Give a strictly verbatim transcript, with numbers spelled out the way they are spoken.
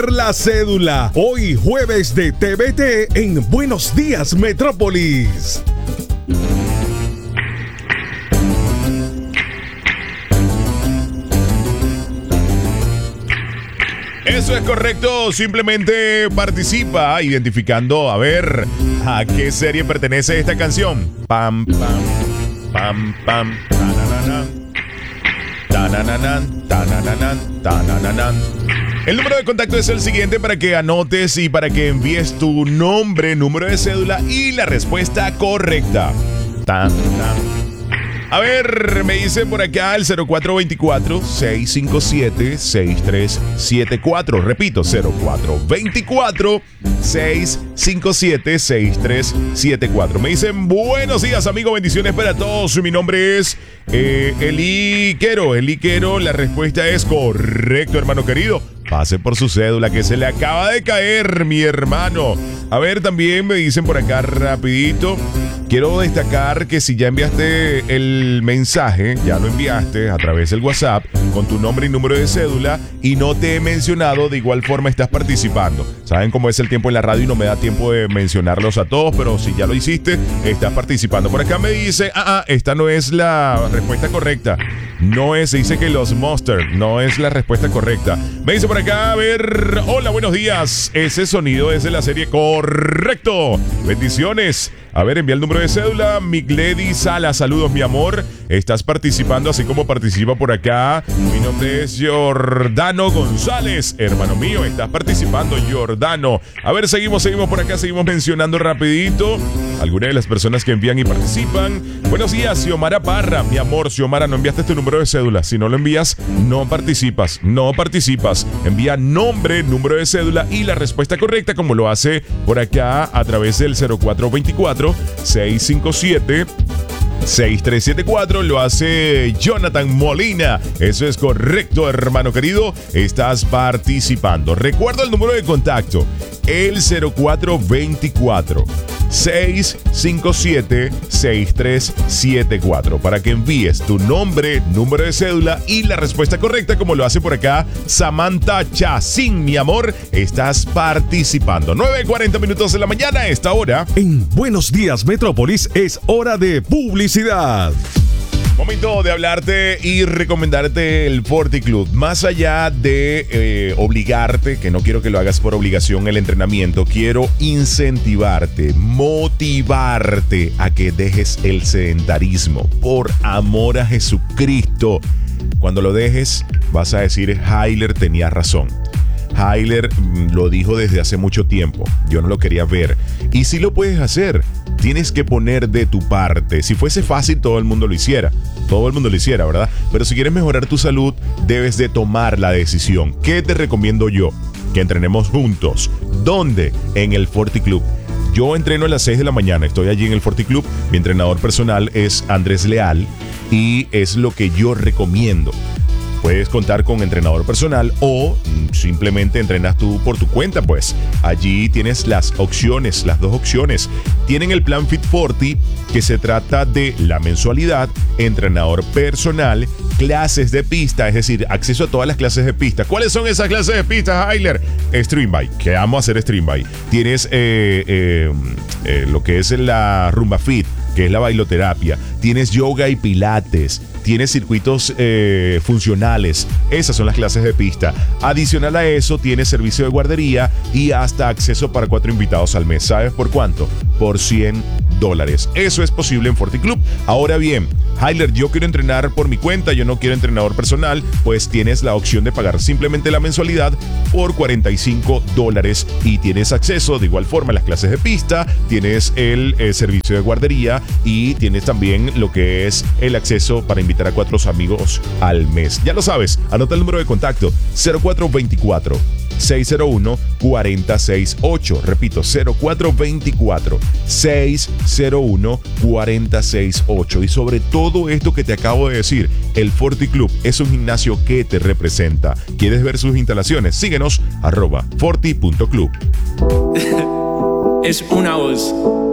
La cédula, hoy jueves de T V T en Buenos Días Metrópolis. Eso es correcto, simplemente participa identificando, a ver, a qué serie pertenece esta canción. Pam, pam, pam, pam, tanananan, tanananan, tanananan, tanananan. El número de contacto es el siguiente para que anotes y para que envíes tu nombre, número de cédula y la respuesta correcta. Tan, tan. A ver, me dice por acá el cero cuatro dos cuatro, seis cinco siete, seis tres siete cuatro. Repito, cero cuatro dos cuatro, seis cinco siete, seis tres siete cuatro. Me dicen, buenos días, amigo, bendiciones para todos. Mi nombre es eh, Eli Quero. Eli Quero, la respuesta es correcto, hermano querido. Pase por su cédula que se le acaba de caer, mi hermano. A ver, también me dicen por acá rapidito. Quiero destacar que si ya enviaste el mensaje, ya lo enviaste a través del WhatsApp con tu nombre y número de cédula y no te he mencionado, de igual forma estás participando. Saben cómo es el tiempo en la radio y no me da tiempo de mencionarlos a todos, pero si ya lo hiciste, estás participando. Por acá me dice, ah, ah, esta no es la respuesta correcta. No es, se dice que los Monster, no es la respuesta correcta. Me dice por acá, a ver, hola, buenos días. Ese sonido es de la serie correcto. Bendiciones. A ver, envía el número de cédula. Migledi Sala, saludos, mi amor. Estás participando, así como participa por acá. Mi nombre es Jordano González. Hermano mío, estás participando, Jordano. A ver, seguimos, seguimos por acá, seguimos mencionando rapidito algunas de las personas que envían y participan. Buenos días, Xiomara Parra. Mi amor, Xiomara, no enviaste tu número de cédula. Si no lo envías, no participas. No participas. Envía nombre, número de cédula y la respuesta correcta, como lo hace por acá a través del cero cuatro dos cuatro, seis cinco siete, seis tres siete cuatro. Lo hace Jonathan Molina. Eso es correcto, hermano querido. Estás participando. Recuerda el número de contacto. El cero cuatro dos cuatro, seis cinco siete, seis tres siete cuatro para que envíes tu nombre, número de cédula y la respuesta correcta, como lo hace por acá Samantha Chacín, mi amor. Estás participando. nueve cuarenta minutos de la mañana a esta hora. En Buenos Días Metrópolis es hora de publicidad. Momento de hablarte y recomendarte el Forti Club. Más allá de eh, obligarte, que no quiero que lo hagas por obligación el entrenamiento, quiero incentivarte, motivarte a que dejes el sedentarismo por amor a Jesucristo. Cuando lo dejes, vas a decir, Heiler tenía razón. Heiler lo dijo desde hace mucho tiempo. Yo no lo quería ver. Y si lo puedes hacer, tienes que poner de tu parte. Si fuese fácil, todo el mundo lo hiciera. Todo el mundo lo hiciera, ¿verdad? Pero si quieres mejorar tu salud, debes de tomar la decisión. ¿Qué te recomiendo yo? Que entrenemos juntos. ¿Dónde? En el Forti Club. Yo entreno a las seis de la mañana. Estoy allí en el Forti Club. Mi entrenador personal es Andrés Leal y es lo que yo recomiendo. Puedes contar con entrenador personal o simplemente entrenas tú por tu cuenta, pues. Allí tienes las opciones, las dos opciones. Tienen el plan Fit Forti, que se trata de la mensualidad, entrenador personal, clases de pista, es decir, acceso a todas las clases de pista. ¿Cuáles son esas clases de pista, Heiler? Stream Bike, que amo hacer Stream Bike. Tienes eh, eh, eh, lo que es la Rumba Fit, que es la bailoterapia. Tienes yoga y pilates. Tienes circuitos eh, funcionales. Esas son las clases de pista. Adicional a eso, tienes servicio de guardería y hasta acceso para cuatro invitados al mes. ¿Sabes por cuánto? Por cien dólares. Eso es posible en Forti Club. Ahora bien, Heiler, yo quiero entrenar por mi cuenta, yo no quiero entrenador personal, pues tienes la opción de pagar simplemente la mensualidad por cuarenta y cinco dólares y tienes acceso de igual forma a las clases de pista, tienes el eh, servicio de guardería y tienes también lo que es el acceso para invitar a cuatro amigos al mes. Ya lo sabes, anota el número de contacto cero cuatro dos cuatro, seis cero uno, cuatro seis ocho. Repito, cero cuatro dos cuatro, seis cero uno, cuatro seis ocho. Y sobre todo esto que te acabo de decir, el Forti Club es un gimnasio que te representa. ¿Quieres ver sus instalaciones? Síguenos, arroba forti punto club. Es una voz.